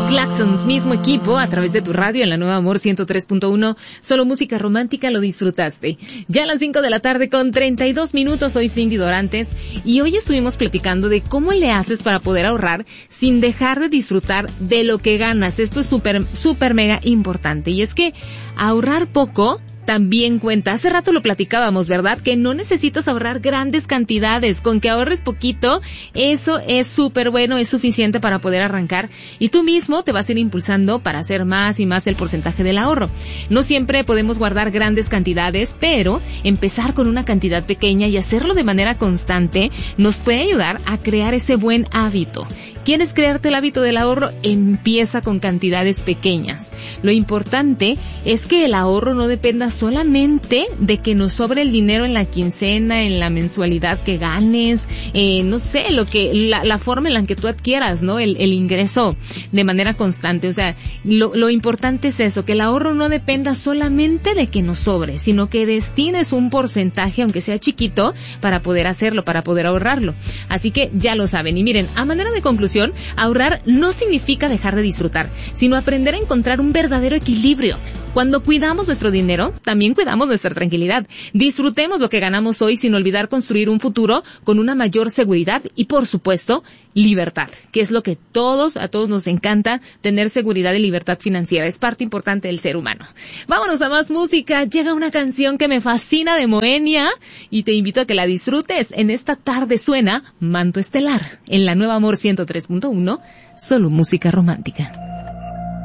Claxons, mismo equipo, a través de tu radio en la Nueva Amor 103.1. Solo música romántica, lo disfrutaste. Ya a las 5 de la tarde con 32 minutos, soy Cindy Dorantes y hoy estuvimos platicando de cómo le haces para poder ahorrar sin dejar de disfrutar de lo que ganas. Esto es súper mega importante, y es que ahorrar poco también cuenta. Hace rato lo platicábamos, ¿verdad? Que no necesitas ahorrar grandes cantidades. Con que ahorres poquito, eso es súper bueno, es suficiente para poder arrancar. Y tú mismo te vas a ir impulsando para hacer más y más el porcentaje del ahorro. No siempre podemos guardar grandes cantidades, pero empezar con una cantidad pequeña y hacerlo de manera constante nos puede ayudar a crear ese buen hábito. ¿Quieres crearte el hábito del ahorro? Empieza con cantidades pequeñas. Lo importante es que el ahorro no dependa solamente de que nos sobre el dinero en la quincena, en la mensualidad que ganes, no sé, la forma en la que tú adquieras, ¿no? El ingreso de manera constante. O sea, lo importante es eso, que el ahorro no dependa solamente de que nos sobre, sino que destines un porcentaje, aunque sea chiquito, para poder hacerlo, para poder ahorrarlo. Así que ya lo saben. Y miren, a manera de conclusión, ahorrar no significa dejar de disfrutar, sino aprender a encontrar un verdadero equilibrio. Cuando cuidamos nuestro dinero, también cuidamos nuestra tranquilidad. Disfrutemos lo que ganamos hoy sin olvidar construir un futuro con una mayor seguridad y, por supuesto, libertad, que es lo que a todos nos encanta, tener seguridad y libertad financiera. Es parte importante del ser humano. Vámonos a más música. Llega una canción que me fascina de Moenia y te invito a que la disfrutes. En esta tarde suena Manto Estelar en la Nueva Amor 103.1, solo música romántica.